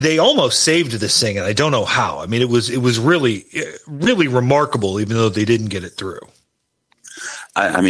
they almost saved this thing, and I don't know how. I mean, it was really, really remarkable, even though they didn't get it through. I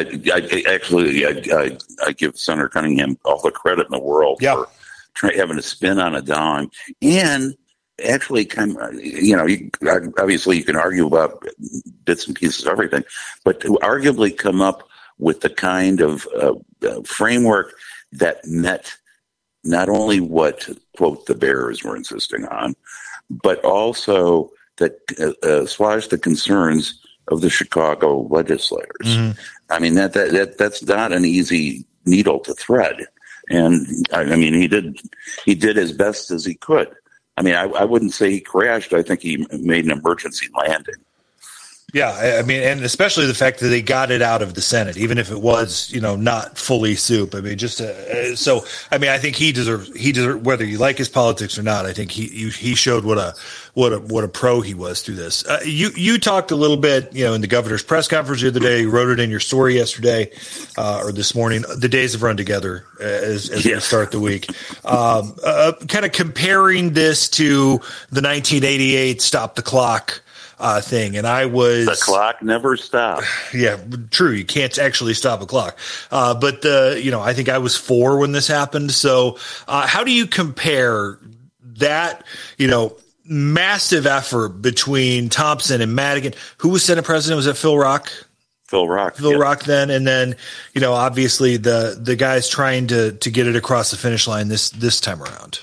give Senator Cunningham all the credit in the world for having to spin on a dime, and actually, obviously you can argue about bits and pieces of everything, but to arguably come up with the kind of framework that met not only what, quote, the bears were insisting on, but also that assuaged the concerns of the Chicago legislators. Mm-hmm. I mean, that's not an easy needle to thread. And I mean, he did as best as he could. I mean, I wouldn't say he crashed. I think he made an emergency landing. Yeah, I mean, and especially the fact that they got it out of the Senate, even if it was, not fully soup. I mean, just so. I mean, I think he deserves whether you like his politics or not. I think he showed what a pro he was through this. You talked a little bit, in the governor's press conference the other day. You wrote it in your story yesterday or this morning. The days have run together as we start the week. Kind of comparing this to the 1988 Stop the Clock thing. And the clock never stopped. Yeah, true. You can't actually stop a clock. But I think I was 4 when this happened. So, how do you compare that, massive effort between Thompson and Madigan? Who was Senate president? Was that Phil Rock? Phil Rock then. And then, obviously the guys trying to get it across the finish line this time around.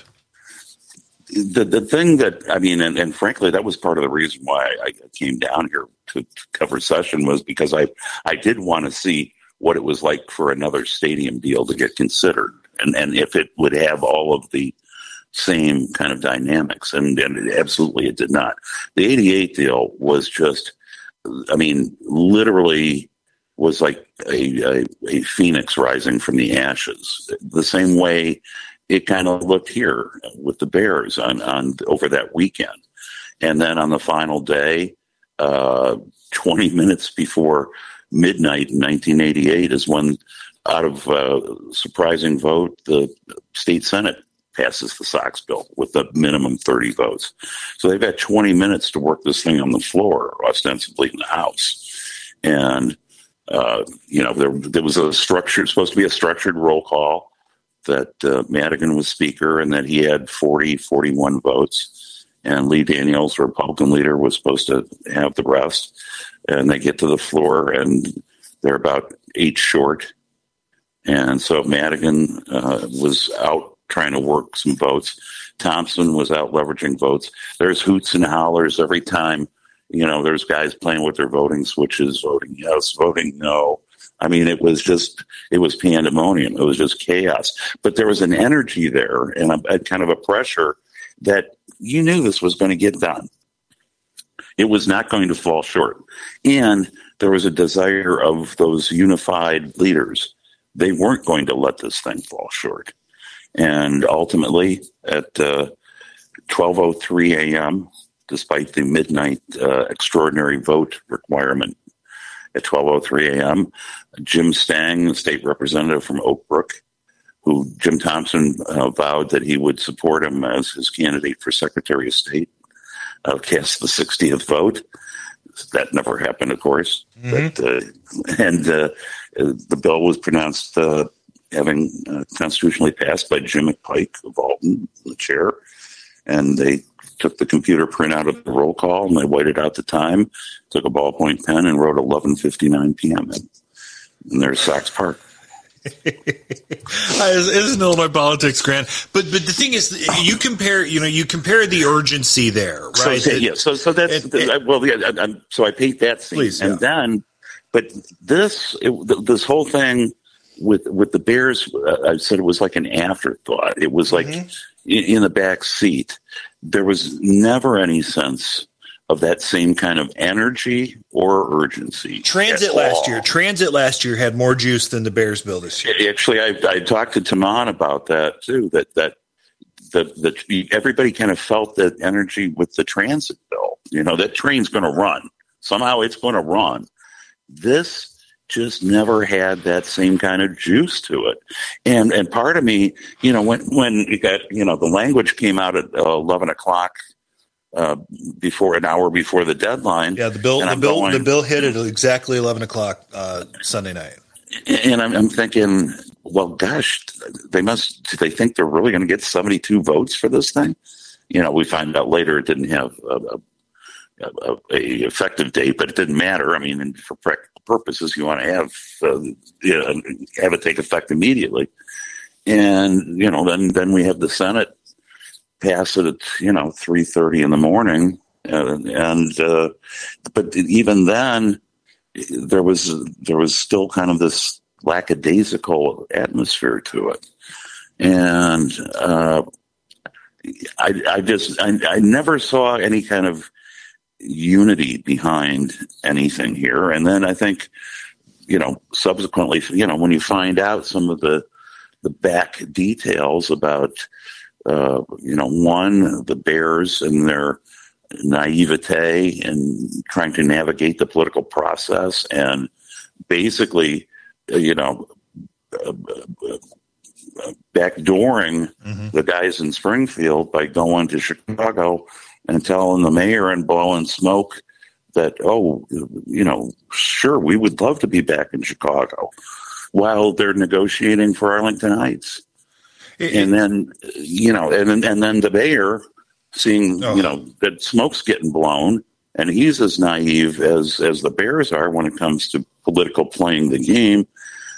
The thing that, I mean, and frankly, that was part of the reason why I came down here to cover session, was because I did want to see what it was like for another stadium deal to get considered, and if it would have all of the same kind of dynamics. And absolutely it did not. The 88 deal was just, I mean, literally was like a phoenix rising from the ashes. The same way it kind of looked here with the Bears on over that weekend. And then on the final day, 20 minutes before midnight in 1988 is when, out of a surprising vote, the state Senate passes the Sox bill with the minimum 30 votes. So they've had 20 minutes to work this thing on the floor, ostensibly in the House. And, there was supposed to be a structured roll call, that Madigan was speaker and that he had 41 votes, and Lee Daniels, Republican leader, was supposed to have the rest. And they get to the floor and they're about 8 short. And so Madigan was out trying to work some votes. Thompson was out leveraging votes. There's hoots and hollers every time, there's guys playing with their voting switches, voting yes, voting no. I mean, it was pandemonium. It was just chaos. But there was an energy there and a kind of a pressure that you knew this was going to get done. It was not going to fall short. And there was a desire of those unified leaders. They weren't going to let this thing fall short. And ultimately, at 12:03 a.m., despite the midnight extraordinary vote requirement, at 12:03 a.m., Jim Stang, the state representative from Oak Brook, who Jim Thompson vowed that he would support him as his candidate for Secretary of State, cast the 60th vote. That never happened, of course. Mm-hmm. The bill was pronounced having constitutionally passed by Jim McPike of Alton, the chair. And they took the computer printout of the roll call and they whited out the time, took a ballpoint pen and wrote 11:59 p.m. And there's Sox Park. Isn't Illinois politics, Grant? But the thing is, you compare the urgency there, right? So I paint that scene, please, and then, but this whole thing with the Bears, I said it was like an afterthought. It was like in the back seat. There was never any sense of that same kind of energy or urgency. Transit last year had more juice than the Bears bill this year. Actually, I talked to Taman about that too. That everybody kind of felt that energy with the transit bill. That train's going to run somehow. It's going to run. This just never had that same kind of juice to it. And part of me, when you got, the language came out at 11 o'clock, before an hour before the deadline. Yeah. The bill hit at exactly 11 o'clock, Sunday night. And I'm thinking, well, gosh, do they think they're really going to get 72 votes for this thing? We find out later it didn't have a effective date, but it didn't matter. I mean, and for practical purposes, you want to have it take effect immediately. And, then we have the Senate pass it at, 3:30 in the morning. But even then, there was still kind of this lackadaisical atmosphere to it. And I never saw any kind of unity behind anything here. And then I think, subsequently, when you find out some of the back details about, the Bears and their naivete and trying to navigate the political process and basically, backdooring the guys in Springfield by going to Chicago and telling the mayor and blowing smoke that, sure, we would love to be back in Chicago while they're negotiating for Arlington Heights. And then, and then the mayor seeing, that smoke's getting blown, and he's as naive as the Bears are when it comes to political playing the game,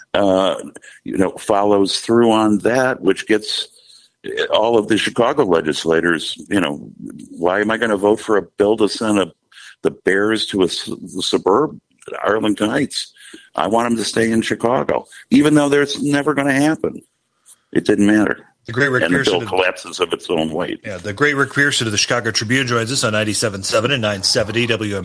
follows through on that, which gets all of the Chicago legislators, why am I going to vote for a bill to send the Bears to the suburb, Arlington Heights? I want them to stay in Chicago, even though there's never going to happen. It didn't matter. The great Rick and Pearson the bill collapses of its own weight. Yeah, the great Rick Pearson of the Chicago Tribune joins us on 97.7 and 970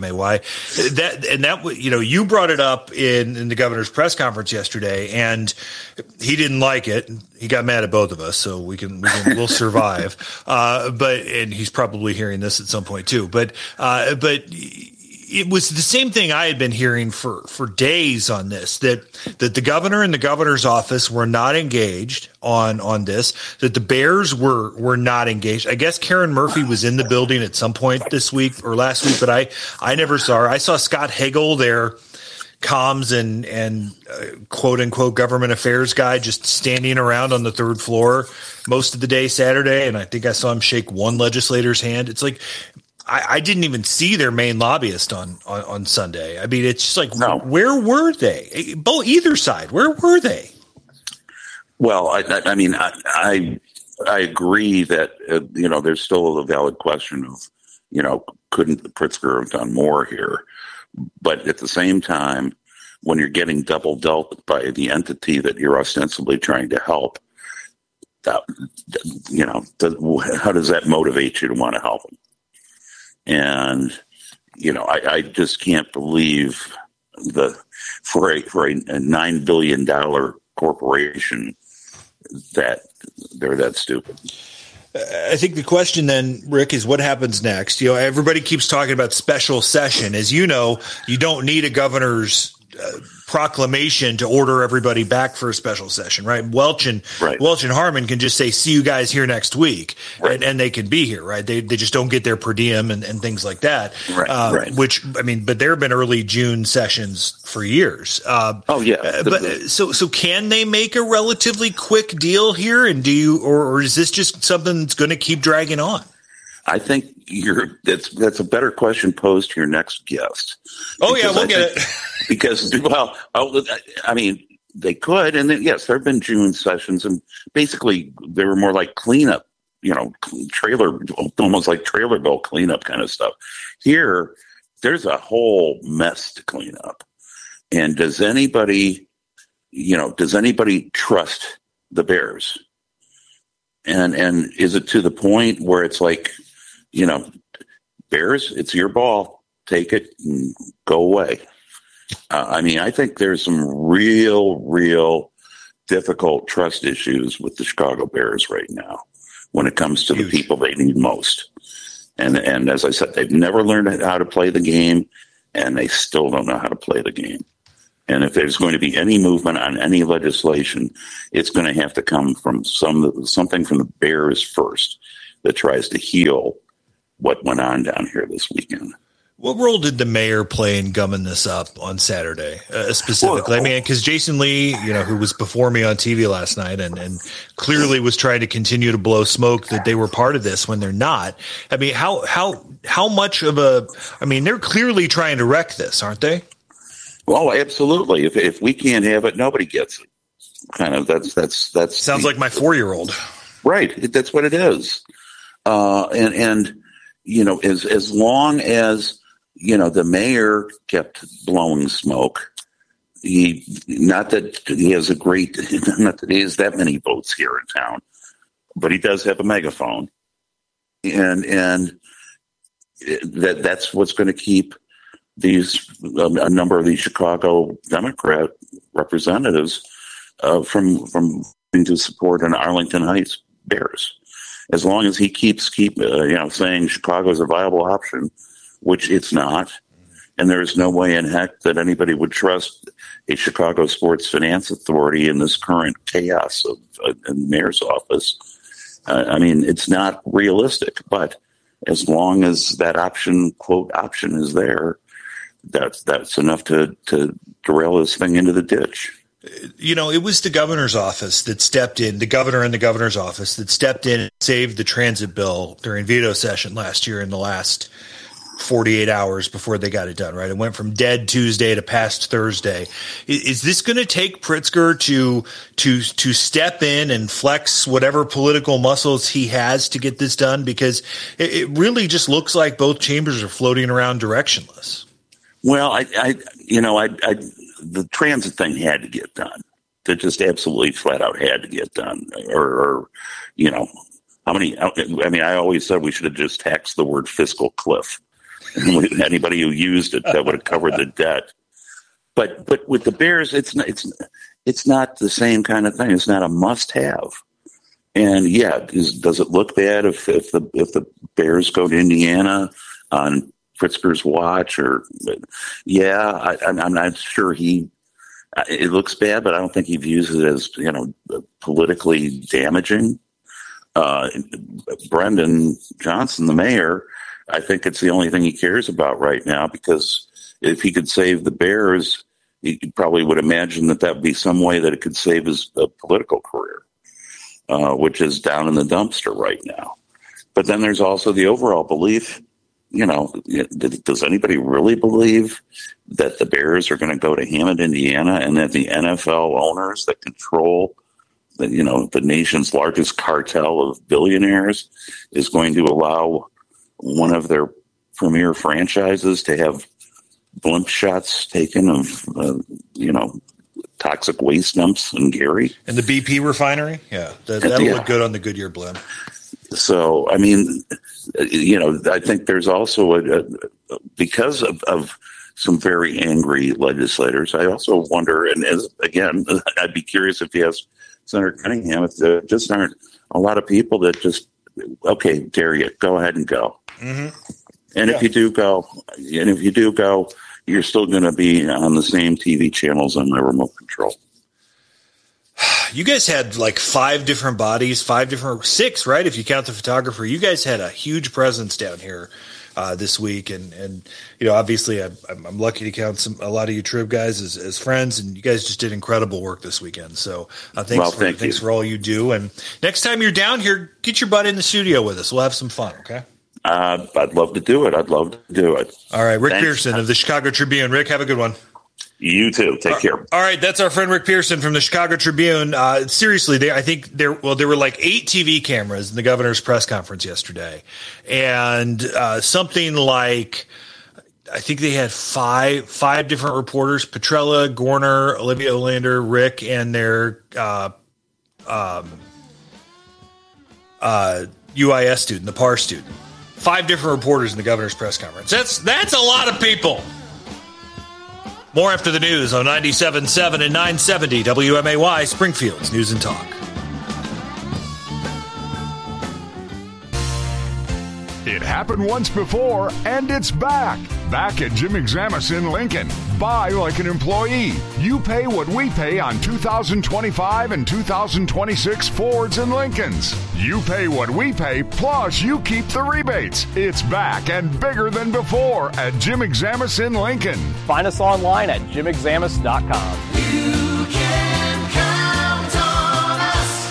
WMAY. You brought it up in the governor's press conference yesterday, and he didn't like it. He got mad at both of us, so we'll survive. And he's probably hearing this at some point too. But it was the same thing I had been hearing for days on this, that the governor and the governor's office were not engaged on this, that the Bears were not engaged. I guess Karen Murphy was in the building at some point this week or last week, but I never saw her. I saw Scott Hagel, their comms and quote unquote government affairs guy, just standing around on the third floor most of the day Saturday. And I think I saw him shake one legislator's hand. It's like, I didn't even see their main lobbyist on Sunday. I mean, it's just like, no. Where were they? Either side, where were they? Well, I mean, I agree that, there's still a valid question of, couldn't the Pritzker have done more here? But at the same time, when you're getting double dealt by the entity that you're ostensibly trying to help, how does that motivate you to want to help them? And, I just can't believe for a $9 billion corporation that they're that stupid. I think the question then, Rick, is what happens next? Everybody keeps talking about special session. As you know, you don't need a governor's proclamation to order everybody back for a special session, right? Welch and Harmon can just say, see you guys here next week, right. and they can be here, right? They just don't get their per diem and things like that, right. Which, I mean, but there have been early June sessions for years. So can they make a relatively quick deal here? And or is this just something that's going to keep dragging on? I think that's a better question posed to your next guest. Oh yeah, we'll get it. Because I mean, they could, and then, yes, there have been June sessions, and basically they were more like cleanup, almost like trailer bill cleanup kind of stuff. Here, there's a whole mess to clean up, and does anybody trust the Bears? And is it to the point where it's like, Bears, it's your ball, take it and go away? I mean, I think there's some real difficult trust issues with the Chicago Bears right now when it comes to the people they need most. And as I said, they've never learned how to play the game, and they still don't know how to play the game. And if there's going to be any movement on any legislation, it's going to have to come from something from the Bears first that tries to heal what went on down here this weekend. What role did the mayor play in gumming this up on Saturday specifically? I mean, because Jason Lee, who was before me on TV last night and clearly was trying to continue to blow smoke that they were part of this when they're not. I mean, how much of they're clearly trying to wreck this, aren't they? Well, absolutely. If we can't have it, nobody gets it. Kind of. That's sounds like my 4-year-old. Right. That's what it is. And as long as the mayor kept blowing smoke, not that he has that many votes here in town, but he does have a megaphone, and that's what's going to keep a number of these Chicago Democrat representatives from to support an Arlington Heights Bears. As long as he keeps saying Chicago is a viable option, which it's not, and there's no way in heck that anybody would trust a Chicago Sports Finance Authority in this current chaos of in the mayor's office. It's not realistic. But as long as that quote option is there, that's enough to derail this thing into the ditch. It was the governor's office that stepped in, the governor and the governor's office that stepped in and saved the transit bill during veto session last year in the last 48 hours before they got it done, right? It went from dead Tuesday to past Thursday. Is this going to take Pritzker to step in and flex whatever political muscles he has to get this done? Because it really just looks like both chambers are floating around directionless. Well, the transit thing had to get done. That just absolutely flat out had to get done. Or how many? I always said we should have just taxed the word fiscal cliff. Anybody who used it, that would have covered the debt. But with the Bears, it's not the same kind of thing. It's not a must-have. And yeah, does it look bad if the Bears go to Indiana on Pritzker's watch? Or I'm not sure it looks bad, but I don't think he views it as politically damaging. Brendan Johnson, the mayor, I think it's the only thing he cares about right now, because if he could save the Bears, he probably would imagine that would be some way that it could save his political career, which is down in the dumpster right now. But then there's also the overall belief, does anybody really believe that the Bears are going to go to Hammond, Indiana, and that the NFL owners that control the nation's largest cartel of billionaires is going to allow one of their premier franchises to have blimp shots taken of, toxic waste dumps in Gary? And the BP refinery? Yeah, that'll look good on the Goodyear blimp. So, I think there's also because of some very angry legislators, I also wonder, and I'd be curious if you ask Senator Cunningham, if there just aren't a lot of people that just, okay, dare you, go ahead and go. Mm-hmm. And if you do go, you're still going to be on the same TV channels on the remote control. You guys had like 5 different bodies, 6, right? If you count the photographer, you guys had a huge presence down here this week, and obviously I'm lucky to count a lot of you Trib guys as friends, and you guys just did incredible work this weekend. So thanks for all you do. And next time you're down here, get your butt in the studio with us. We'll have some fun. Okay. I'd love to do it. All right, Rick Pearson of the Chicago Tribune. Rick, have a good one. You too. Take care. All right, that's our friend Rick Pearson from the Chicago Tribune. Seriously, I think there were like 8 TV cameras in the governor's press conference yesterday, and something like, I think they had five different reporters: Petrella, Gorner, Olivia Olander, Rick, and their UIS student, the PAR student. 5 different reporters in the governor's press conference. That's a lot of people. More after the news on 97.7 and 970 WMAY, Springfield's News and Talk. It happened once before, and it's back. Back at Jim Examus in Lincoln. Buy like an employee. You pay what we pay on 2025 and 2026 Fords and Lincolns. You pay what we pay, plus you keep the rebates. It's back and bigger than before at Jim Examus in Lincoln. Find us online at jimexamus.com. You can count on us.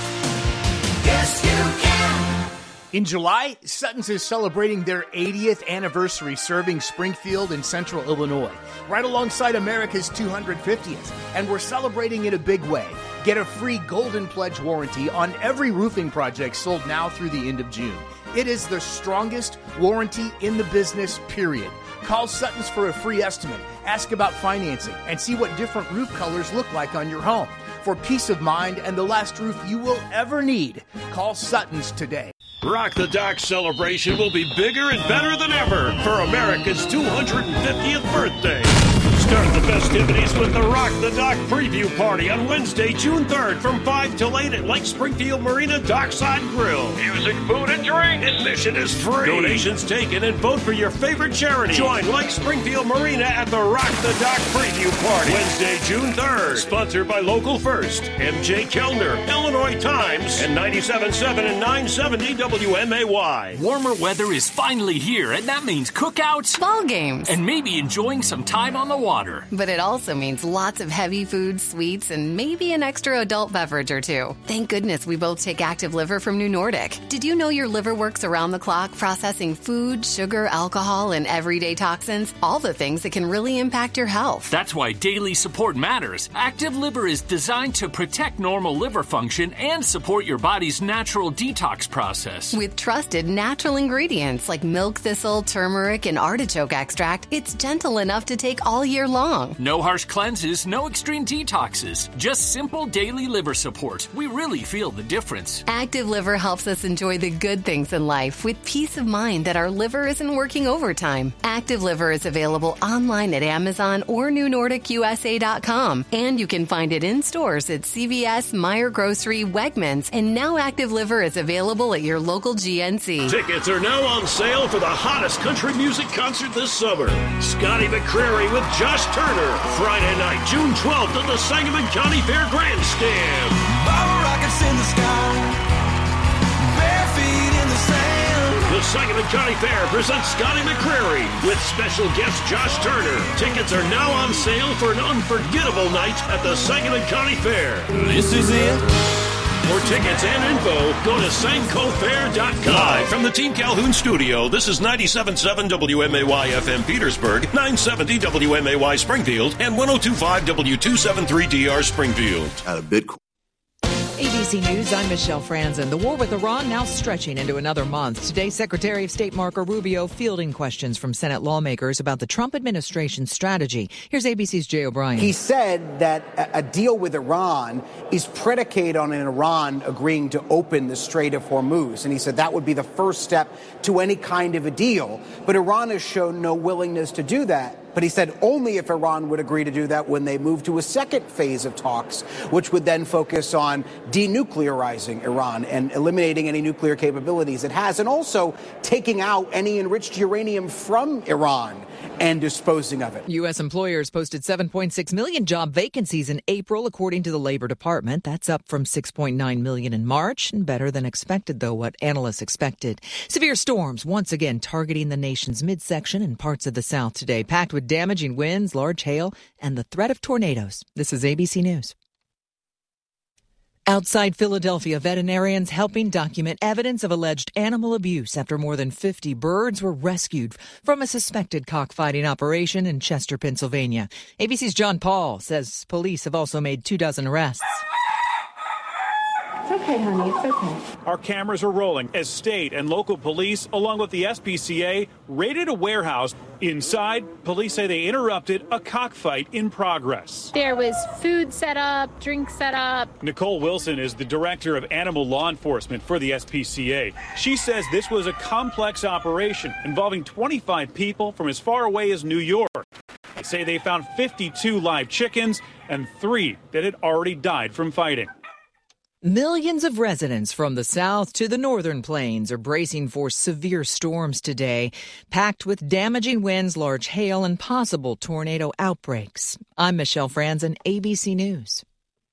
Yes, you can. In July, Sutton's is celebrating their 80th anniversary serving Springfield and Central Illinois, right alongside America's 250th. And we're celebrating in a big way. Get a free Golden Pledge warranty on every roofing project sold now through the end of June. It is the strongest warranty in the business, period. Call Sutton's for a free estimate, ask about financing, and see what different roof colors look like on your home. For peace of mind and the last roof you will ever need, call Sutton's today. Rock the Dock celebration will be bigger and better than ever for America's 250th birthday. Start the festivities with the Rock the Dock preview party on Wednesday, June 3rd from 5 till 8 at Lake Springfield Marina Dockside Grill. Music, food, and drink. Admission is free. Donations taken and vote for your favorite charity. Join Lake Springfield Marina at the Rock the Dock preview party Wednesday, June 3rd. Sponsored by Local First, MJ Kellner, Illinois Times, and 97.7 and 970 WMAY. Warmer weather is finally here, and that means cookouts, ball games, and maybe enjoying some time on the water. But it also means lots of heavy food, sweets, and maybe an extra adult beverage or two. Thank goodness we both take Active Liver from New Nordic. Did you know your liver works around the clock processing food, sugar, alcohol, and everyday toxins? All the things that can really impact your health. That's why daily support matters. Active Liver is designed to protect normal liver function and support your body's natural detox process. With trusted natural ingredients like milk thistle, turmeric, and artichoke extract, it's gentle enough to take all year long. No harsh cleanses, no extreme detoxes, just simple daily liver support. We really feel the difference. Active Liver helps us enjoy the good things in life with peace of mind that our liver isn't working overtime. Active Liver is available online at Amazon or NewNordicUSA.com, and you can find it in stores at CVS, Meijer Grocery, Wegmans, and now Active Liver is available at your local GNC. Tickets are now on sale for the hottest country music concert this summer. Scotty McCreery with Josh Turner, Friday night, June 12th at the Sangamon County Fair Grandstand. Bottle rockets in the sky, bare feet in the sand. The Sangamon County Fair presents Scotty McCreery with special guest Josh Turner. Tickets are now on sale for an unforgettable night at the Sangamon County Fair. This is it. For tickets and info, go to sancofair.com. Live from the Team Calhoun studio, this is 97.7 WMAY FM Petersburg, 970 WMAY Springfield, and 102.5 W273DR Springfield. At a Bitcoin. ABC News, I'm Michelle Franzen. The war with Iran now stretching into another month. Today, Secretary of State Marco Rubio fielding questions from Senate lawmakers about the Trump administration's strategy. Here's ABC's Jay O'Brien. He said that a deal with Iran is predicated on Iran agreeing to open the Strait of Hormuz. And he said that would be the first step to any kind of a deal. But Iran has shown no willingness to do that. But he said only if Iran would agree to do that when they move to a second phase of talks, which would then focus on denuclearizing Iran and eliminating any nuclear capabilities it has, and also taking out any enriched uranium from Iran and disposing of it. U.S. employers posted 7.6 million job vacancies in April, according to the Labor Department. That's up from 6.9 million in March, and better than expected, though, what analysts expected. Severe storms once again targeting the nation's midsection and parts of the South today, packed with damaging winds, large hail, and the threat of tornadoes. This is ABC News. Outside Philadelphia, veterinarians helping document evidence of alleged animal abuse after more than 50 birds were rescued from a suspected cockfighting operation in Chester, Pennsylvania. ABC's John Paul says police have also made 24 arrests. It's okay, honey. It's okay. Our cameras are rolling as state and local police, along with the SPCA, raided a warehouse. Inside, police say they interrupted a cockfight in progress. There was food set up, drinks set up. Nicole Wilson is the director of animal law enforcement for the SPCA. She says this was a complex operation involving 25 people from as far away as New York. They say they found 52 live chickens and 3 that had already died from fighting. Millions of residents from the south to the northern plains are bracing for severe storms today, packed with damaging winds, large hail, and possible tornado outbreaks. I'm Michelle Franzen, ABC News.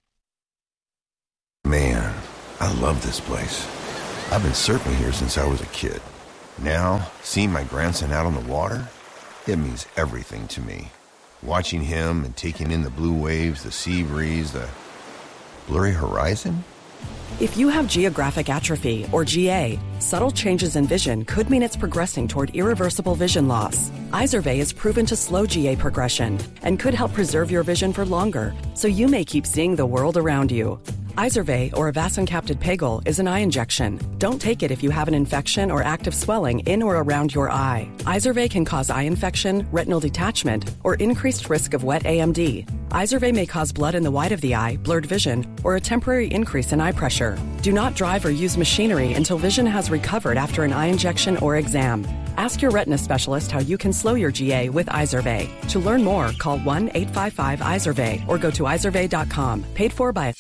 Man, I love this place. I've been surfing here since I was a kid. Now, seeing my grandson out on the water, it means everything to me. Watching him and taking in the blue waves, the sea breeze, the blurry horizon. If you have geographic atrophy, or GA, subtle changes in vision could mean it's progressing toward irreversible vision loss. Izervay is proven to slow GA progression and could help preserve your vision for longer, so you may keep seeing the world around you. Izervay, or avacincaptad pegol, is an eye injection. Don't take it if you have an infection or active swelling in or around your eye. Izervay can cause eye infection, retinal detachment, or increased risk of wet AMD. Izervay may cause blood in the white of the eye, blurred vision, or a temporary increase in eye pressure. Do not drive or use machinery until vision has recovered after an eye injection or exam. Ask your retina specialist how you can slow your GA with Izervay. To learn more, call 1-855-IZERVAY or go to izervay.com. Paid for by...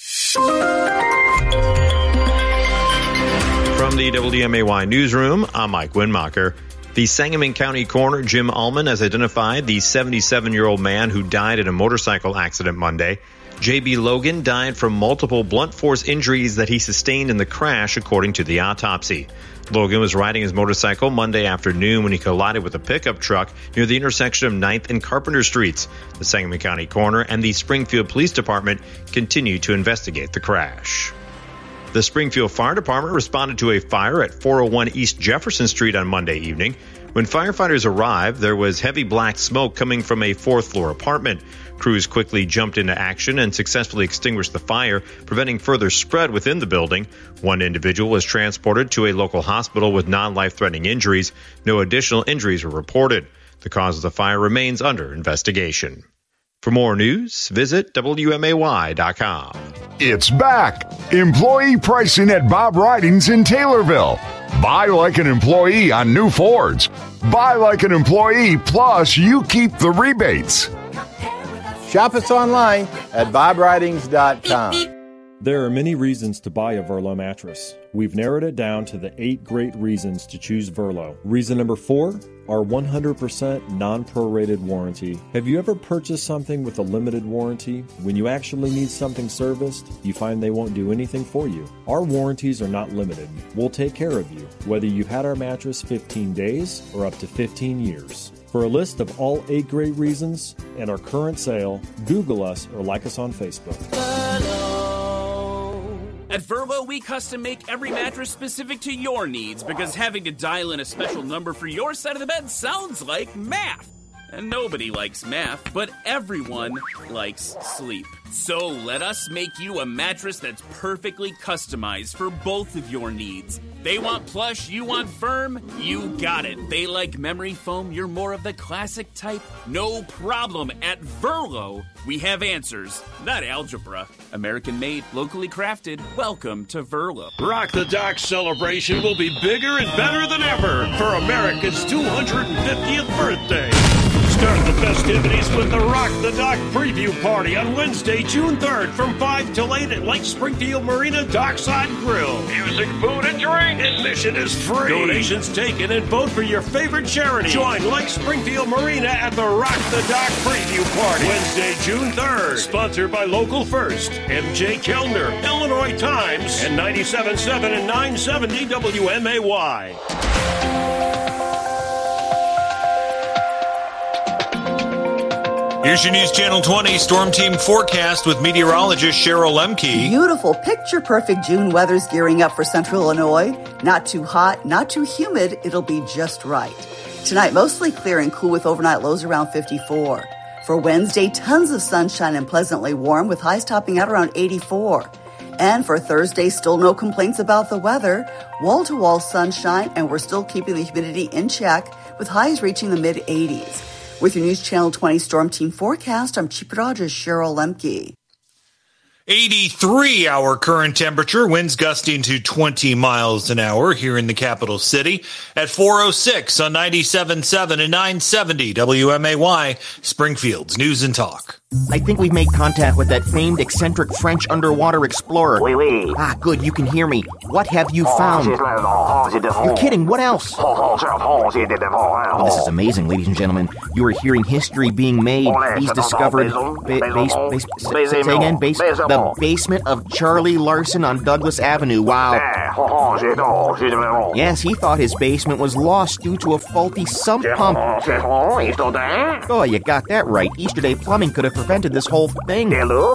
From the WMAY newsroom, I'm Mike Winmacher. The Sangamon County coroner, Jim Ullman, has identified the 77-year-old man who died in a motorcycle accident Monday. J.B. Logan died from multiple blunt force injuries that he sustained in the crash, according to the autopsy. Logan was riding his motorcycle Monday afternoon when he collided with a pickup truck near the intersection of 9th and Carpenter Streets. The Sangamon County coroner and the Springfield Police Department continue to investigate the crash. The Springfield Fire Department responded to a fire at 401 East Jefferson Street on Monday evening. When firefighters arrived, there was heavy black smoke coming from a fourth-floor apartment. Crews quickly jumped into action and successfully extinguished the fire, preventing further spread within the building. One individual was transported to a local hospital with non-life-threatening injuries. No additional injuries were reported. The cause of the fire remains under investigation. For more news, visit WMAY.com. It's back. Employee pricing at Bob Ridings in Taylorville. Buy like an employee on new Fords. Buy like an employee, plus you keep the rebates. Shop us online at BobRidings.com. There are many reasons to buy a Verlo mattress. We've narrowed it down to the 8 great reasons to choose Verlo. Reason number 4, our 100% non-prorated warranty. Have you ever purchased something with a limited warranty? When you actually need something serviced, you find they won't do anything for you. Our warranties are not limited. We'll take care of you, whether you've had our mattress 15 days or up to 15 years. For a list of all 8 great reasons and our current sale, Google us or like us on Facebook. At Verlo, we custom make every mattress specific to your needs because having to dial in a special number for your side of the bed sounds like math. And nobody likes math, but everyone likes sleep. So let us make you a mattress that's perfectly customized for both of your needs. They want plush, you want firm, you got it. They like memory foam, you're more of the classic type. No problem. At Verlo, we have answers, not algebra. American made, locally crafted. Welcome to Verlo. Rock the Dock celebration will be bigger and better than ever for America's 250th birthday. Start the festivities with the Rock the Dock preview party on Wednesday, June 3rd from 5 till 8 at Lake Springfield Marina Dockside Grill. Music, food, and drink. Admission is free. Donations taken and vote for your favorite charity. Join Lake Springfield Marina at the Rock the Dock preview party Wednesday, June 3rd. Sponsored by Local First, MJ Kellner, Illinois Times, and 97.7 and 970 WMAY. Here's your News Channel 20 Storm Team forecast with meteorologist Cheryl Lemke. Beautiful, picture-perfect June weather's gearing up for central Illinois. Not too hot, not too humid. It'll be just right. Tonight, mostly clear and cool with overnight lows around 54. For Wednesday, tons of sunshine and pleasantly warm with highs topping out around 84. And for Thursday, still no complaints about the weather. Wall-to-wall sunshine, and we're still keeping the humidity in check with highs reaching the mid-80s. With your News Channel 20 Storm Team forecast, I'm Chief Meteorologist Cheryl Lemke. 83 our current temperature, winds gusting to 20 miles an hour here in the capital city at 4:06 on 97.7 and 970 WMAY, Springfield's News and Talk. I think we've made contact with that famed eccentric French underwater explorer. Oui, oui. Ah, good, you can hear me. What have you found? You're kidding, what else? Oh, this is amazing, ladies and gentlemen. You are hearing history being made. He's discovered... Say again, the basement of Charlie Larson on Douglas Avenue. Wow. Yes, he thought his basement was lost due to a faulty sump pump. Oh, you got that right. Easter Day Plumbing could have prevented this whole thing.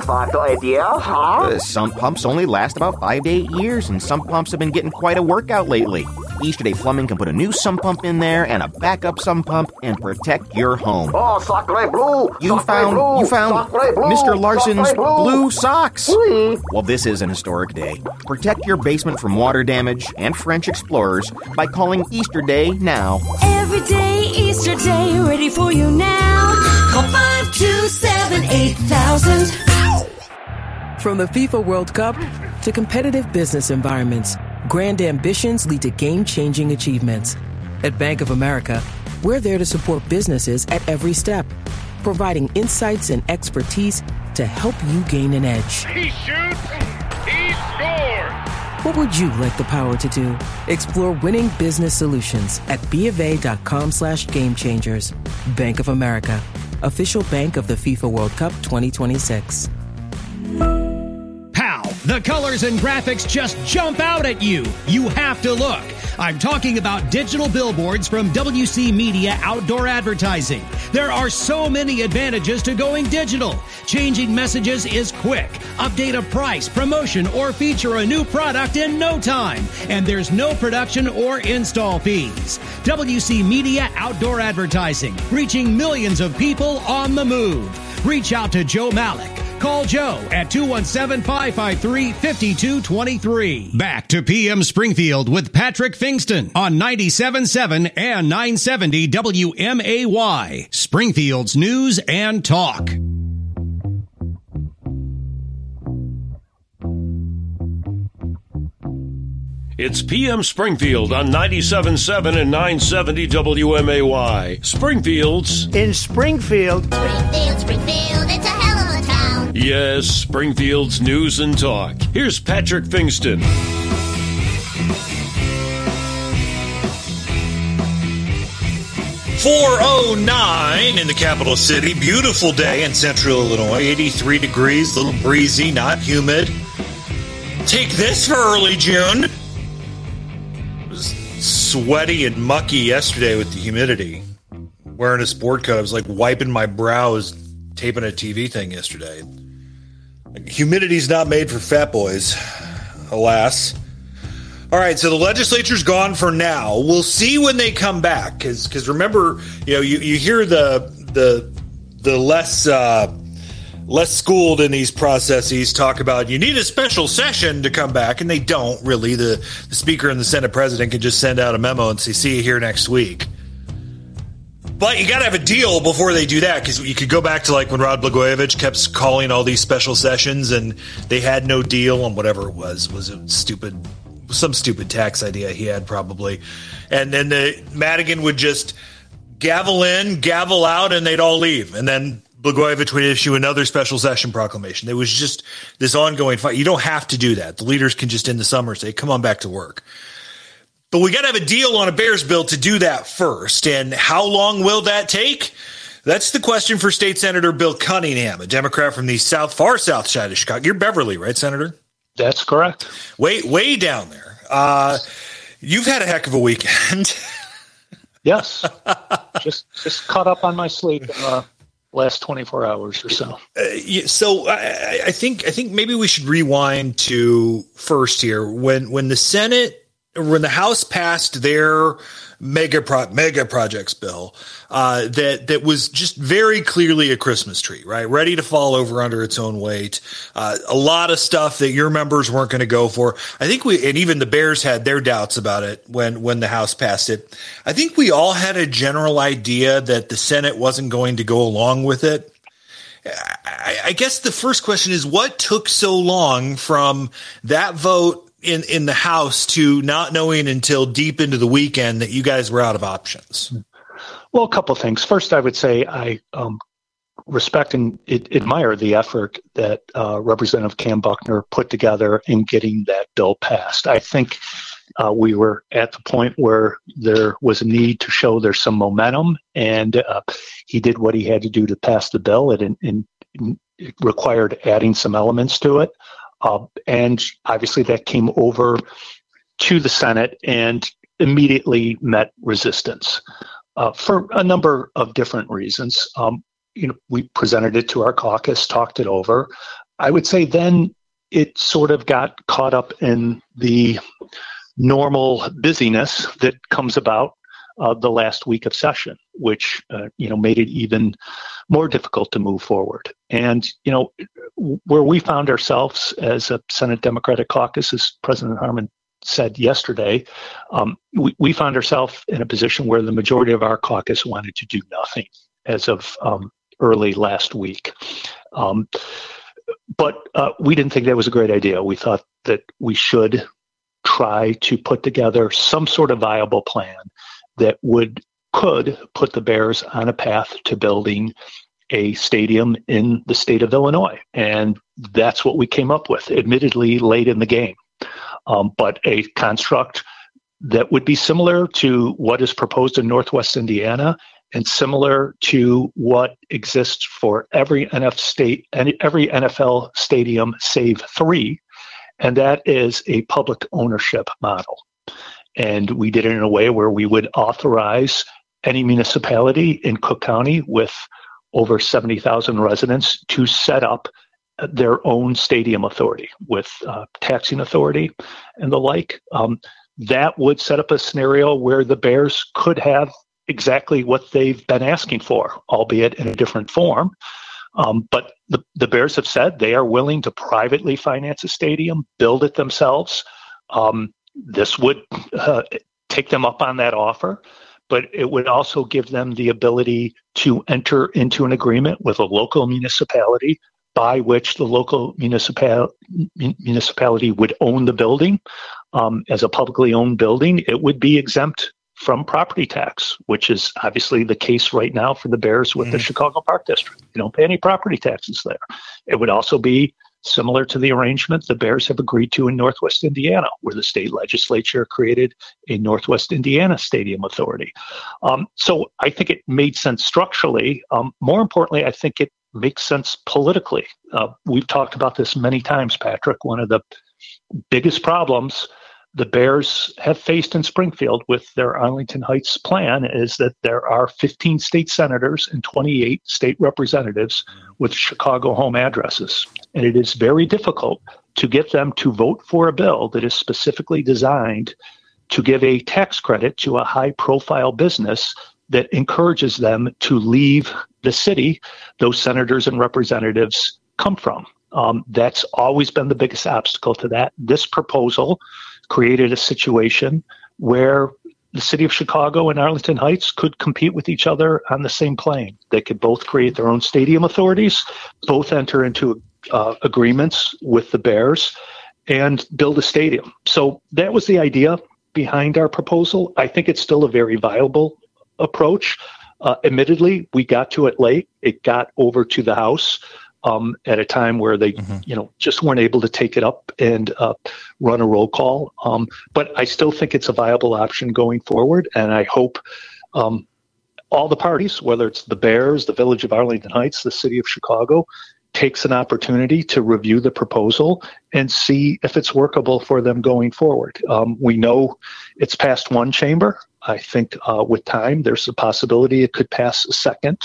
Sump pumps only last about 5 to 8 years, and sump pumps have been getting quite a workout lately. Easter Day Plumbing can put a new sump pump in there and a backup sump pump and protect your home. You found Mr. Larson's blue socks. Well, this is an historic day. Protect your basement from water damage and French explorers by calling Easter Day now. Every day, Easter Day, ready for you now. Call 527-8000. From the FIFA World Cup to competitive business environments, grand ambitions lead to game-changing achievements. At Bank of America, we're there to support businesses at every step, providing insights and expertise to help you gain an edge. He shoots, he scores! What would you like the power to do? Explore winning business solutions at BofA.com/gamechangers. Bank of America, official bank of the FIFA World Cup 2026. Pow! The colors and graphics just jump out at you. You have to look. I'm talking about digital billboards from WC Media Outdoor Advertising. There are so many advantages to going digital. Changing messages is quick. Update a price, promotion, or feature a new product in no time. And there's no production or install fees. WC Media Outdoor Advertising, reaching millions of people on the move. Reach out to Joe Malik. Call Joe at 217-553-5223. Back to PM Springfield with Patrick Fingston on 97.7 and 970 WMAY. Springfield's News and Talk. It's PM Springfield on 97.7 and 970 WMAY. Springfield's... In Springfield. Springfield, it's a hell of a town. Yes, Springfield's News and Talk. Here's Patrick Fingston. 4:09 in the capital city. Beautiful day in central Illinois. 83 degrees, a little breezy, not humid. Take this for early June. It was sweaty and mucky yesterday with the humidity. Wearing a sport coat, I was like wiping my brows, taping a TV thing yesterday. Humidity's not made for fat boys, alas. All right, so the legislature's gone for now. We'll see when they come back, because remember, you hear the less schooled in these processes talk about you need a special session to come back, and they don't really. The Speaker and the Senate President can just send out a memo and say, see you here next week. But you got to have a deal before they do that, because you could go back to like when Rod Blagojevich kept calling all these special sessions and they had no deal on whatever it was. Was it some stupid tax idea he had probably. And then Madigan would just gavel in, gavel out, and they'd all leave. And then Blagojevich would issue another special session proclamation. It was just this ongoing fight. You don't have to do that. The leaders can just in the summer say, come on back to work. But we got to have a deal on a Bears bill to do that first. And how long will that take? That's the question for State Senator Bill Cunningham, a Democrat from the far south side of Chicago. You're Beverly, right, Senator? That's correct. Way down there. You've had a heck of a weekend. Yes. just caught up on my sleep in the last 24 hours or so. So I think maybe we should rewind to first here when the House passed their mega projects bill that was just very clearly a Christmas tree, right? Ready to fall over under its own weight. A lot of stuff that your members weren't going to go for. I think and even the Bears had their doubts about it when the House passed it. I think we all had a general idea that the Senate wasn't going to go along with it. I guess the first question is, what took so long from that vote in the House to not knowing until deep into the weekend that you guys were out of options? Well, a couple of things. First, I would say I respect and admire the effort that Representative Cam Buckner put together in getting that bill passed. I think we were at the point where there was a need to show there's some momentum, and he did what he had to do to pass the bill. It required adding some elements to it. And obviously that came over to the Senate and immediately met resistance for a number of different reasons. We presented it to our caucus, talked it over. I would say then it sort of got caught up in the normal busyness that comes about the last week of session, which made it even more difficult to move forward. And where we found ourselves as a Senate Democratic Caucus, as President Harman said yesterday, we found ourselves in a position where the majority of our caucus wanted to do nothing as of early last week. But we didn't think that was a great idea. We thought that we should try to put together some sort of viable plan that could put the Bears on a path to building a stadium in the state of Illinois. And that's what we came up with, admittedly late in the game. But a construct that would be similar to what is proposed in Northwest Indiana and similar to what exists for every NFL stadium save 3, and that is a public ownership model. And we did it in a way where we would authorize any municipality in Cook County with over 70,000 residents to set up their own stadium authority with taxing authority and the like. That would set up a scenario where the Bears could have exactly what they've been asking for, albeit in a different form. But the Bears have said they are willing to privately finance a stadium, build it themselves. This would take them up on that offer, but it would also give them the ability to enter into an agreement with a local municipality by which the local municipality would own the building. As a publicly owned building, it would be exempt from property tax, which is obviously the case right now for the Bears with the Chicago Park District. You don't pay any property taxes there. It would also be similar to the arrangement the Bears have agreed to in Northwest Indiana, where the state legislature created a Northwest Indiana Stadium Authority. So I think it made sense structurally. More importantly, I think it makes sense politically. We've talked about this many times, Patrick. One of the biggest problems the Bears have faced in Springfield with their Arlington Heights plan is that there are 15 state senators and 28 state representatives with Chicago home addresses. And it is very difficult to get them to vote for a bill that is specifically designed to give a tax credit to a high-profile business that encourages them to leave the city those senators and representatives come from. That's always been the biggest obstacle to that. This proposal created a situation where the city of Chicago and Arlington Heights could compete with each other on the same plane. They could both create their own stadium authorities, both enter into agreements with the Bears, and build a stadium. So that was the idea behind our proposal. I think it's still a very viable approach. Admittedly, we got to it late. It got over to the House at a time where they, just weren't able to take it up and run a roll call. But I still think it's a viable option going forward. And I hope all the parties, whether it's the Bears, the Village of Arlington Heights, the City of Chicago, takes an opportunity to review the proposal and see if it's workable for them going forward. We know it's passed one chamber. I think with time, there's a possibility it could pass a second.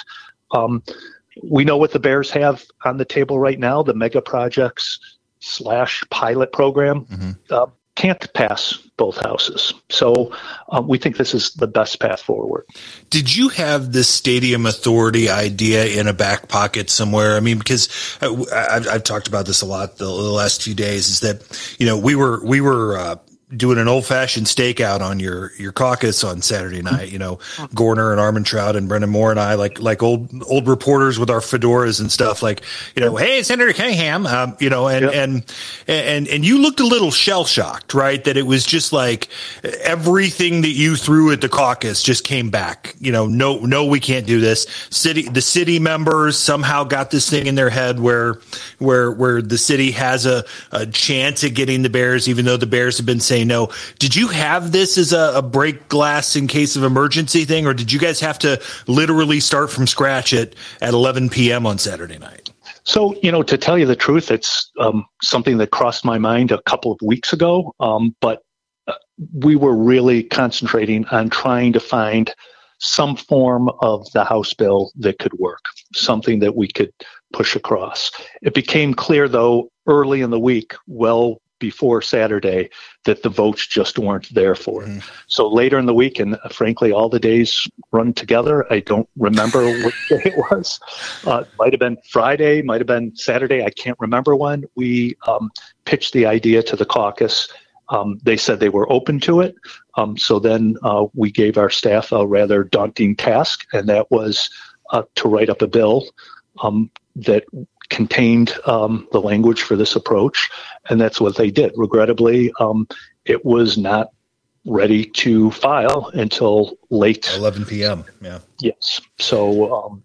We know what the Bears have on the table right now, the mega projects / pilot program can't pass both houses. So we think this is the best path forward. Did you have this stadium authority idea in a back pocket somewhere? I mean, because I've talked about this a lot the last few days, is that, we were doing an old fashioned stakeout on your caucus on Saturday night. You know, Gorner and Armentrout and Brendan Moore and I, like old reporters with our fedoras and stuff. Like, you know, hey, Senator Cunningham, you know, and you looked a little shell shocked, right? That it was just like everything that you threw at the caucus just came back. You know, no, we can't do this. The city members somehow got this thing in their head where the city has a chance at getting the Bears, even though the Bears have been saying no. Did you have this as a break glass in case of emergency thing, or did you guys have to literally start from scratch at 11 p.m. on Saturday night? So, you know, to tell you the truth, it's something that crossed my mind a couple of weeks ago, but we were really concentrating on trying to find some form of the House bill that could work, something that we could push across. It became clear, though, early in the week, well before Saturday, that the votes just weren't there for it. So later in the week, and frankly, all the days run together. I don't remember what day it was. Might have been Friday, might have been Saturday. I can't remember when. We pitched the idea to the caucus. They said they were open to it. So then we gave our staff a rather daunting task, and that was to write up a bill that contained the language for this approach, and that's what they did. Regrettably, it was not ready to file until late 11 p.m. Yeah. Yes. So,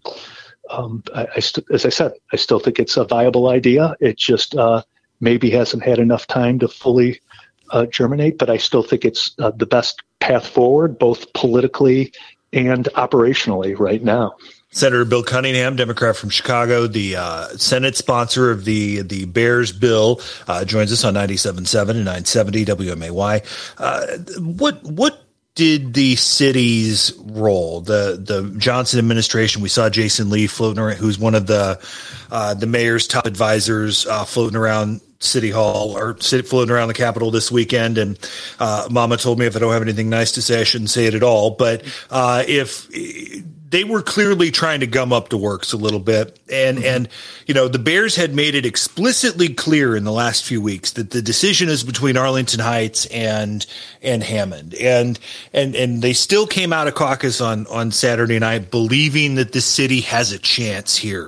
as I said, I still think it's a viable idea. It just maybe hasn't had enough time to fully germinate, but I still think it's the best path forward, both politically and operationally right now. Senator Bill Cunningham, Democrat from Chicago, the Senate sponsor of the Bears bill, joins us on 97.7 and 970 WMAY. What did the city's role, the Johnson administration? We saw Jason Lee floating around, who's one of the mayor's top advisors, floating around City Hall or floating around the Capitol this weekend. And Mama told me if I don't have anything nice to say, I shouldn't say it at all. But if they were clearly trying to gum up the works a little bit. And, you know, the Bears had made it explicitly clear in the last few weeks that the decision is between Arlington Heights and Hammond. And they still came out of caucus on Saturday night believing that the city has a chance here.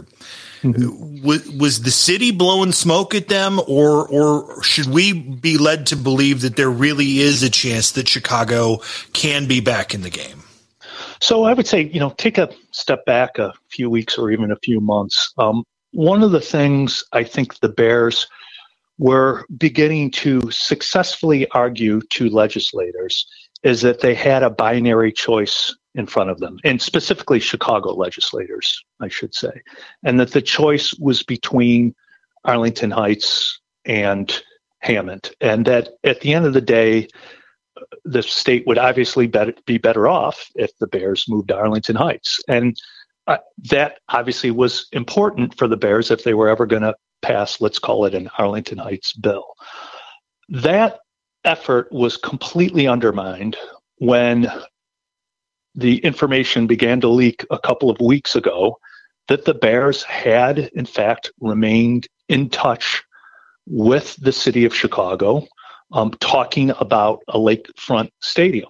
Was the city blowing smoke at them, or should we be led to believe that there really is a chance that Chicago can be back in the game? So I would say, you know, take a step back a few weeks or even a few months. One of the things I think the Bears were beginning to successfully argue to legislators is that they had a binary choice in front of them, and specifically Chicago legislators, I should say, and that the choice was between Arlington Heights and Hammond, and that at the end of the day, the state would obviously be better off if the Bears moved to Arlington Heights. And that obviously was important for the Bears if they were ever going to pass, let's call it an Arlington Heights bill. That effort was completely undermined when the information began to leak a couple of weeks ago that the Bears had, in fact, remained in touch with the city of Chicago, talking about a lakefront stadium.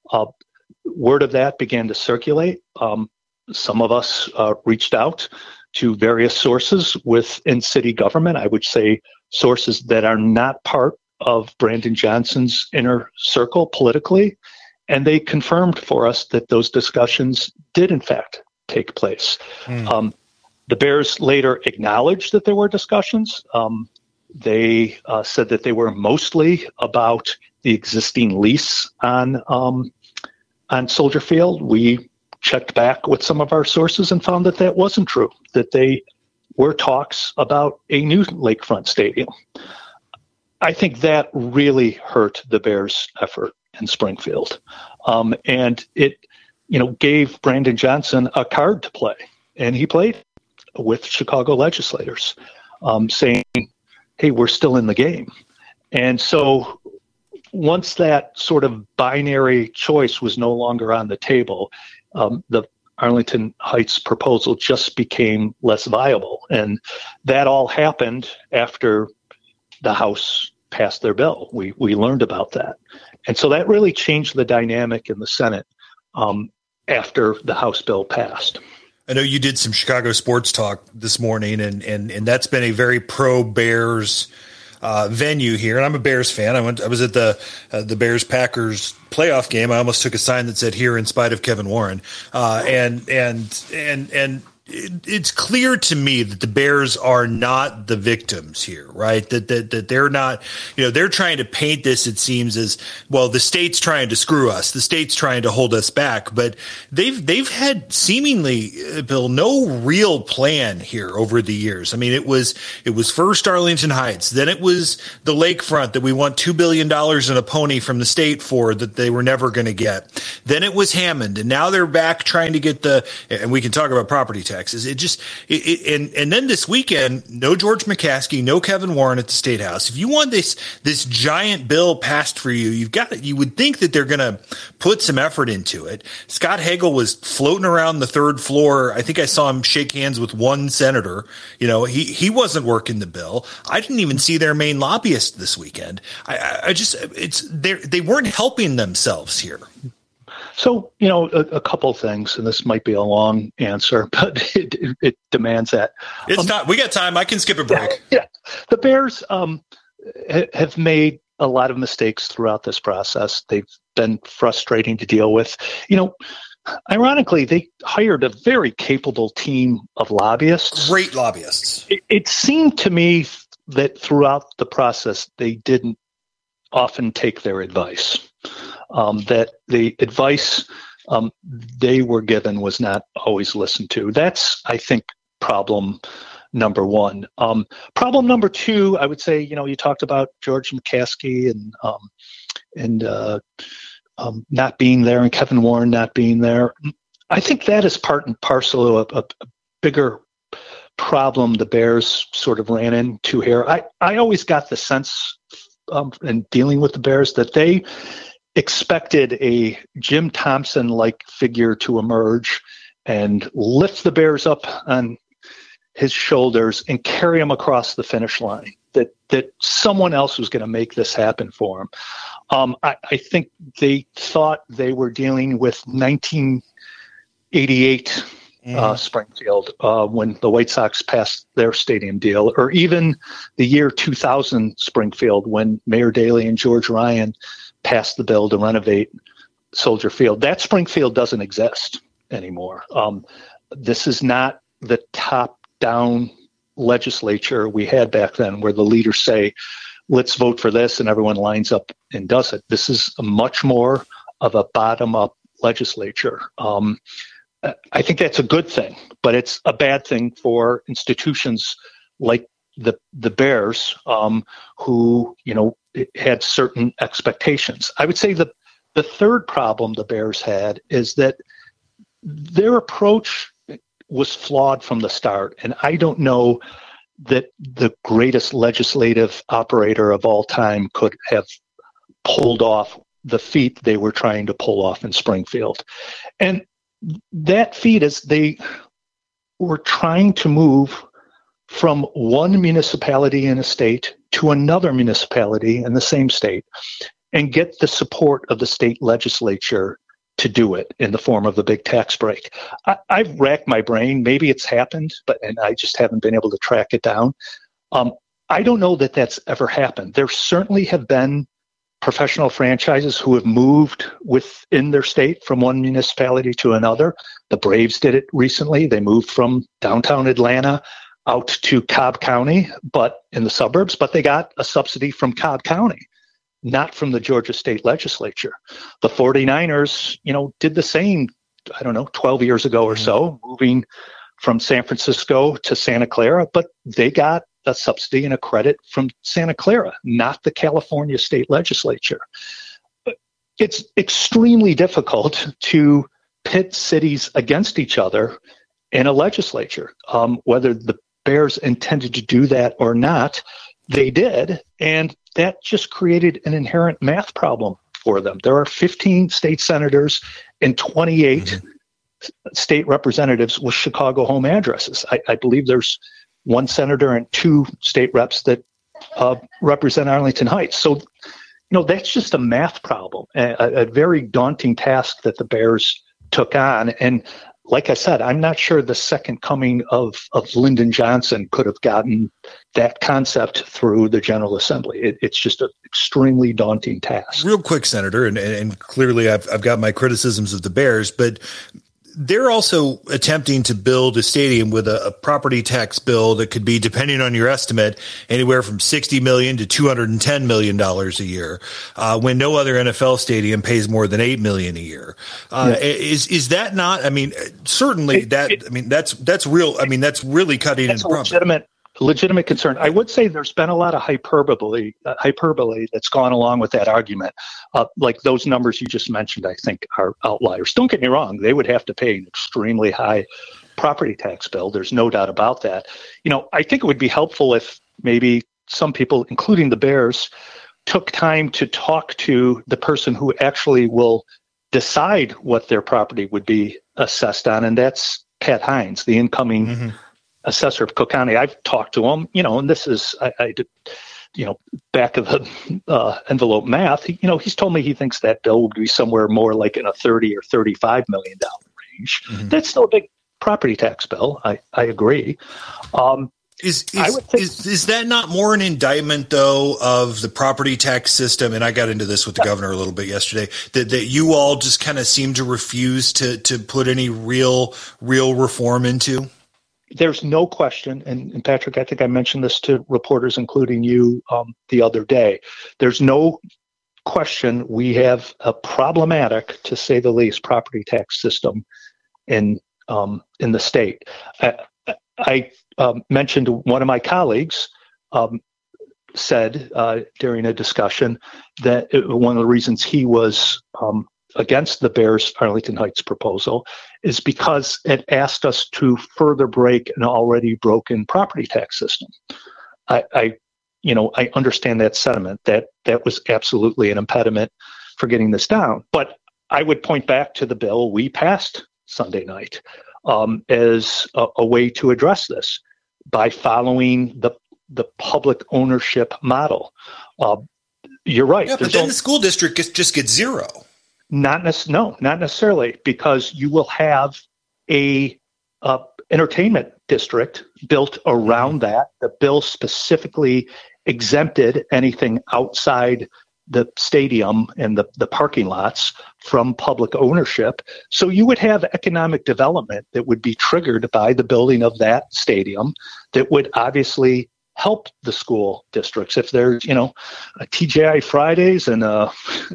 Word of that began to circulate. Some of us reached out to various sources within city government. I would say sources that are not part of Brandon Johnson's inner circle politically. And they confirmed for us that those discussions did, in fact, take place. The Bears later acknowledged that there were discussions. They said that they were mostly about the existing lease on Soldier Field. We checked back with some of our sources and found that that wasn't true, that they were talks about a new lakefront stadium. I think that really hurt the Bears' effort in Springfield. And it, you know, gave Brandon Johnson a card to play. And he played with Chicago legislators, saying, hey, we're still in the game. And so once that sort of binary choice was no longer on the table, the Arlington Heights proposal just became less viable. And that all happened after the House passed their bill. We learned about that. And so that really changed the dynamic in the Senate after the House bill passed. I know you did some Chicago sports talk this morning, and that's been a very pro-Bears venue here. And I'm a Bears fan. I was at the Bears-Packers playoff game. I almost took a sign that said "Here in spite of Kevin Warren." And it's clear to me that the Bears are not the victims here, right? That they're not, they're trying to paint this, it seems, as, well, the state's trying to screw us. The state's trying to hold us back. But they've had seemingly, Bill, no real plan here over the years. I mean, it was first Arlington Heights. Then it was the lakefront that we want $2 billion and a pony from the state for that they were never going to get. Then it was Hammond. And now they're back trying to get and we can talk about property tax. And then this weekend, no George McCaskey, no Kevin Warren at the State House. If you want this giant bill passed for you, you would think that they're going to put some effort into it. Scott Hagel was floating around the third floor. I think I saw him shake hands with one senator. He wasn't working the bill. I didn't even see their main lobbyist this weekend. They weren't helping themselves here. So, a couple things, and this might be a long answer, but it demands that. It's not. We got time. I can skip a break. Yeah. The Bears have made a lot of mistakes throughout this process. They've been frustrating to deal with. Ironically, they hired a very capable team of lobbyists. Great lobbyists. It seemed to me that throughout the process, they didn't often take their advice. That the advice they were given was not always listened to. That's, I think, problem number one. Problem number two, I would say, you talked about George McCaskey and not being there, and Kevin Warren not being there. I think that is part and parcel of a bigger problem the Bears sort of ran into here. I always got the sense in dealing with the Bears that they expected a Jim Thompson-like figure to emerge and lift the Bears up on his shoulders and carry them across the finish line, that someone else was going to make this happen for them. I think they thought they were dealing with 1988 Springfield when the White Sox passed their stadium deal, or even the year 2000 Springfield when Mayor Daley and George Ryan passed the bill to renovate Soldier Field. That Springfield doesn't exist anymore. This is not the top-down legislature we had back then where the leaders say, let's vote for this, and everyone lines up and does it. This is much more of a bottom-up legislature. I think that's a good thing, but it's a bad thing for institutions like the Bears, who, had certain expectations. I would say the third problem the Bears had is that their approach was flawed from the start. And I don't know that the greatest legislative operator of all time could have pulled off the feat they were trying to pull off in Springfield. And that feat is they were trying to move from one municipality in a state to another municipality in the same state and get the support of the state legislature to do it in the form of the big tax break. I've racked my brain. Maybe it's happened, and I just haven't been able to track it down. I don't know that that's ever happened. There certainly have been professional franchises who have moved within their state from one municipality to another. The Braves did it recently. They moved from downtown Atlanta out to Cobb County, but in the suburbs, but they got a subsidy from Cobb County, not from the Georgia State Legislature. The 49ers, did the same, 12 years ago or so, moving from San Francisco to Santa Clara, but they got a subsidy and a credit from Santa Clara, not the California State Legislature. It's extremely difficult to pit cities against each other in a legislature. Whether the Bears intended to do that or not, they did, and that just created an inherent math problem for them. There are 15 state senators and 28 state representatives with Chicago home addresses. I believe there's one senator and two state reps that represent Arlington Heights. So, that's just a math problem, a very daunting task that the Bears took on. And like I said, I'm not sure the second coming of Lyndon Johnson could have gotten that concept through the General Assembly. It's just an extremely daunting task. Real quick, Senator, and clearly I've got my criticisms of the Bears, but they're also attempting to build a stadium with a property tax bill that could be, depending on your estimate, anywhere from $60 million to $210 million a year, when no other NFL stadium pays more than $8 million a year. Is that not? I mean, certainly that's real. I mean, that's really cutting into property. Legitimate concern. I would say there's been a lot of hyperbole that's gone along with that argument. Like those numbers you just mentioned, I think are outliers. Don't get me wrong. They would have to pay an extremely high property tax bill. There's no doubt about that. I think it would be helpful if maybe some people, including the Bears, took time to talk to the person who actually will decide what their property would be assessed on. And that's Pat Hines, the incoming assessor of Cook County. I've talked to him, and this is, I did, back of the envelope math. He's told me he thinks that bill would be somewhere more like in a $30 or $35 million range. That's still a big property tax bill. I agree. Is that not more an indictment, though, of the property tax system? And I got into this with the governor a little bit yesterday, that you all just kind of seem to refuse to put any real reform into? There's no question, and Patrick, I think I mentioned this to reporters, including you, the other day. There's no question we have a problematic, to say the least, property tax system in the state. I mentioned one of my colleagues said during a discussion that one of the reasons he was against the Bears Arlington Heights proposal is because it asked us to further break an already broken property tax system. I understand that sentiment, that was absolutely an impediment for getting this down. But I would point back to the bill we passed Sunday night as a way to address this by following the public ownership model. You're right. Yeah, but then the school district just gets zero. Not necessarily, because you will have a entertainment district built around that. The bill specifically exempted anything outside the stadium and the parking lots from public ownership. So you would have economic development that would be triggered by the building of that stadium that would obviously help the school districts. If there's, a TGI Fridays and a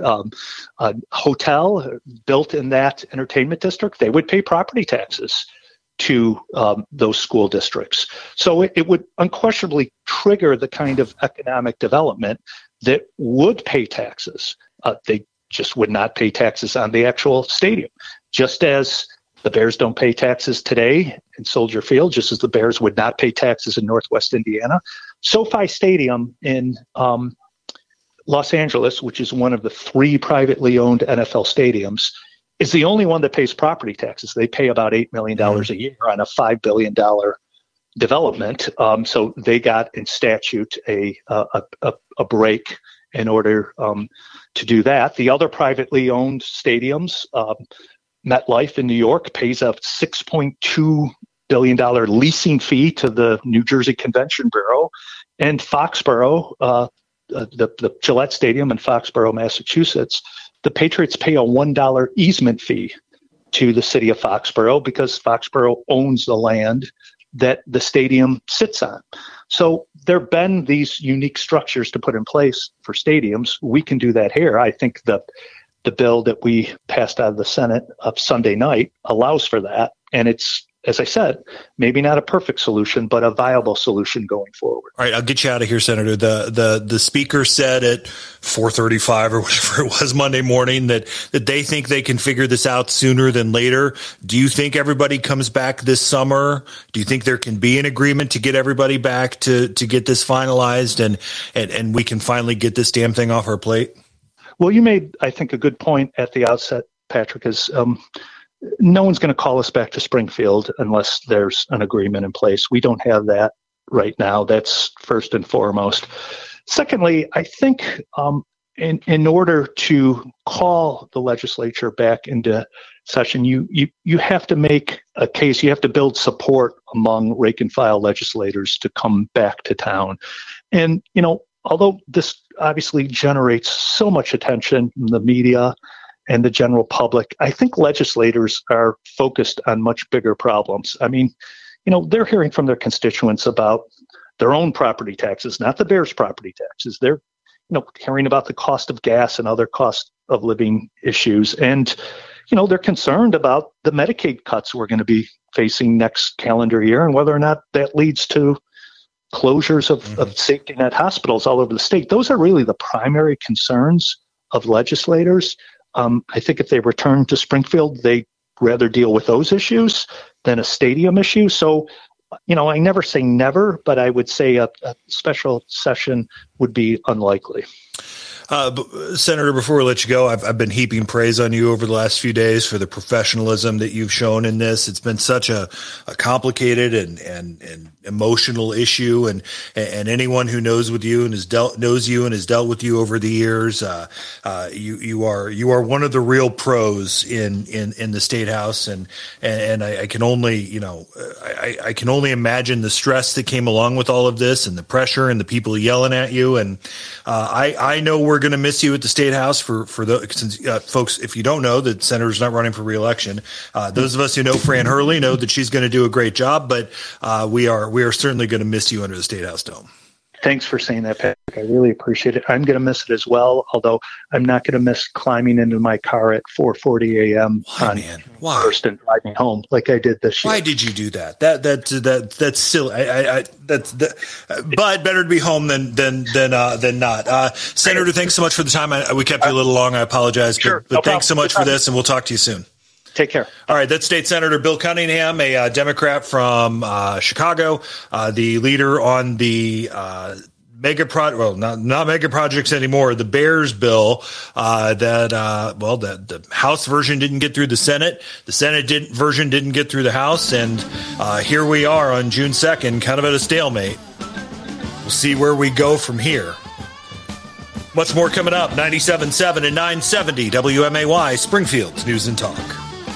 hotel built in that entertainment district, they would pay property taxes to those school districts. So it would unquestionably trigger the kind of economic development that would pay taxes. They just would not pay taxes on the actual stadium, just as the Bears don't pay taxes today in Soldier Field, just as the Bears would not pay taxes in Northwest Indiana. SoFi Stadium in Los Angeles, which is one of the 3 privately owned NFL stadiums, is the only one that pays property taxes. They pay about $8 million a year on a $5 billion development. So they got in statute a break in order to do that. The other privately owned stadiums, MetLife in New York pays a $6.2 billion leasing fee to the New Jersey Convention Bureau, and Foxborough, the Gillette Stadium in Foxborough, Massachusetts, the Patriots pay a $1 easement fee to the city of Foxborough because Foxborough owns the land that the stadium sits on. So there have been these unique structures to put in place for stadiums. We can do that here. I think the bill that we passed out of the Senate of Sunday night allows for that. And it's, as I said, maybe not a perfect solution, but a viable solution going forward. All right, I'll get you out of here, Senator. The speaker said at 4:35 or whatever it was Monday morning that they think they can figure this out sooner than later. Do you think everybody comes back this summer? Do you think there can be an agreement to get everybody back to get this finalized and we can finally get this damn thing off our plate? Well, you made, I think, a good point at the outset, Patrick, is no one's going to call us back to Springfield unless there's an agreement in place. We don't have that right now. That's first and foremost. Secondly, I think in order to call the legislature back into session, you have to make a case. You have to build support among rank and file legislators to come back to town. And, although this obviously generates so much attention from the media and the general public, I think legislators are focused on much bigger problems. I mean, they're hearing from their constituents about their own property taxes, not the Bears' property taxes. They're, hearing about the cost of gas and other cost of living issues. And, they're concerned about the Medicaid cuts we're going to be facing next calendar year and whether or not that leads to closures of safety net hospitals all over the state. Those are really the primary concerns of legislators. I think if they return to Springfield, they'd rather deal with those issues than a stadium issue. So, I never say never, but I would say a special session would be unlikely. Senator, before we let you go, I've been heaping praise on you over the last few days for the professionalism that you've shown in this. It's been such a complicated and emotional issue, and anyone who knows you and has dealt with you over the years, you are one of the real pros in the State House, and I can only I can only imagine the stress that came along with all of this and the pressure and the people yelling at you, and I know we're going to miss you at the State House for since folks, if you don't know, the senator's not running for re-election. Those of us who know Fran Hurley know that she's going to do a great job, but we are certainly going to miss you under the State House dome. Thanks for saying that, Patrick. I really appreciate it. I'm going to miss it as well, although I'm not going to miss climbing into my car at 4:40 a.m. Why? First and driving home like I did this year. Why did you do that? That's silly. But better to be home than not. Senator, thanks so much for the time. We kept you a little long. I apologize, sure, but thanks so much for this, and we'll talk to you soon. Take care. All right, that's State Senator Bill Cunningham, a Democrat from Chicago, the leader on the not mega projects anymore, the Bears bill that the House version didn't get through the Senate. The Senate version didn't get through the House, and here we are on June 2nd, kind of at a stalemate. We'll see where we go from here. Much more coming up, 97.7 and 970 WMAY, Springfield's News and Talk.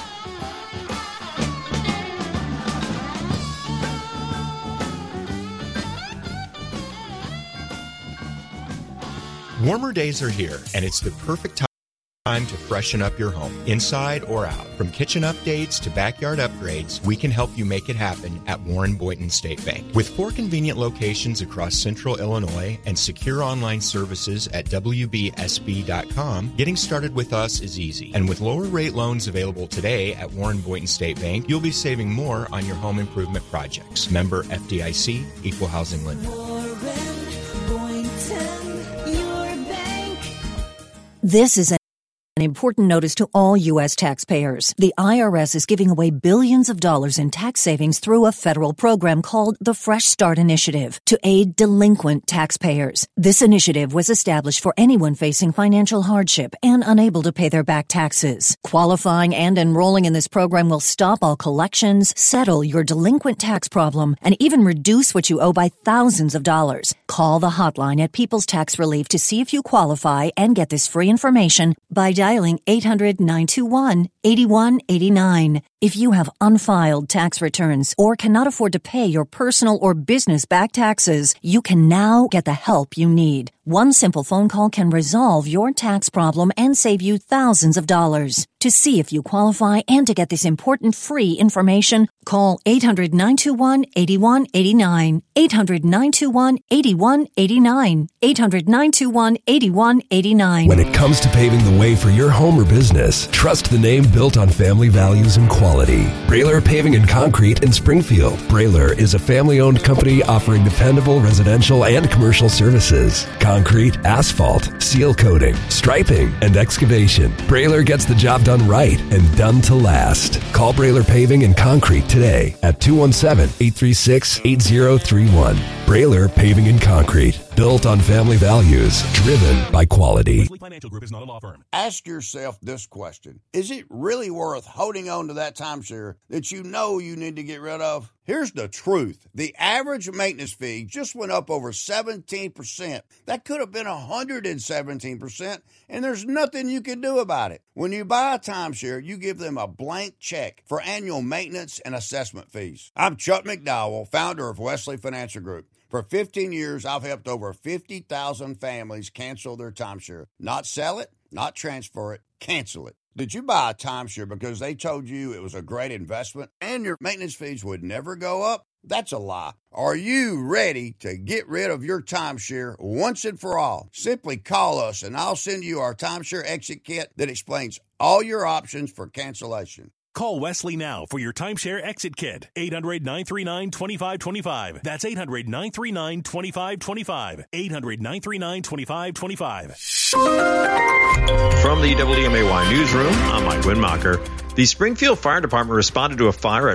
Warmer days are here, and it's the perfect time to freshen up your home, inside or out. From kitchen updates to backyard upgrades, we can help you make it happen at Warren Boynton State Bank. With 4 convenient locations across central Illinois and secure online services at WBSB.com, getting started with us is easy. And with lower rate loans available today at Warren Boynton State Bank, you'll be saving more on your home improvement projects. Member FDIC, Equal Housing Lender. This is an important notice to all U.S. taxpayers. The IRS is giving away billions of dollars in tax savings through a federal program called the Fresh Start Initiative to aid delinquent taxpayers. This initiative was established for anyone facing financial hardship and unable to pay their back taxes. Qualifying and enrolling in this program will stop all collections, settle your delinquent tax problem, and even reduce what you owe by thousands of dollars. Call the hotline at People's Tax Relief to see if you qualify and get this free information by dialing 800-921-8189. If you have unfiled tax returns or cannot afford to pay your personal or business back taxes, you can now get the help you need. One simple phone call can resolve your tax problem and save you thousands of dollars. To see if you qualify and to get this important free information, call 800-921-8189. 800-921-8189. 800-921-8189. When it comes to paving the way for your home or business, trust the name built on family values and quality. Brailer Paving and Concrete in Springfield. Brailer is a family-owned company offering dependable residential and commercial services. Concrete, asphalt, seal coating, striping, and excavation. Brailer gets the job done right and done to last. Call Brailer Paving and Concrete today at 217-836-8031. Brailer Paving and Concrete. Built on family values, driven by quality. Financial Group is not a law firm. Ask yourself this question. Is it really worth holding on to that timeshare that you know you need to get rid of? Here's the truth. The average maintenance fee just went up over 17%. That could have been 117%, and there's nothing you can do about it. When you buy a timeshare, you give them a blank check for annual maintenance and assessment fees. I'm Chuck McDowell, founder of Wesley Financial Group. For 15 years, I've helped over 50,000 families cancel their timeshare. Not sell it, not transfer it, cancel it. Did you buy a timeshare because they told you it was a great investment and your maintenance fees would never go up? That's a lie. Are you ready to get rid of your timeshare once and for all? Simply call us and I'll send you our timeshare exit kit that explains all your options for cancellation. Call Wesley now for your timeshare exit kit. 800-939-2525. That's 800-939-2525. 800-939-2525. From the WMAY newsroom, I'm Mike Winmacher. The Springfield Fire Department responded to a fire at